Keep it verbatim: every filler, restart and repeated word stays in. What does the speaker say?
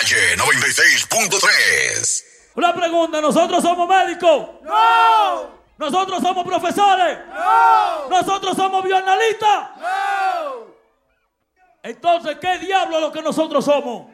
Calle noventa y seis punto tres. Una pregunta, ¿nosotros somos médicos? ¡No! ¿Nosotros somos profesores? ¡No! ¿Nosotros somos bioanalistas? ¡No! Entonces, ¿qué diablo es lo que nosotros somos?